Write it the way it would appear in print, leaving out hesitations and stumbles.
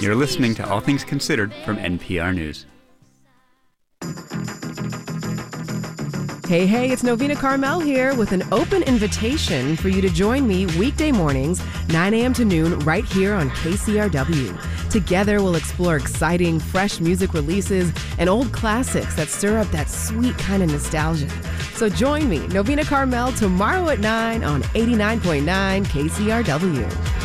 You're listening to All Things Considered from NPR News. Hey, it's Novena Carmel here with an open invitation for you to join me weekday mornings, 9 a.m. to noon, right here on KCRW. Together, we'll explore exciting, fresh music releases and old classics that stir up that sweet kind of nostalgia. So join me, Novena Carmel, tomorrow at 9 on 89.9 KCRW.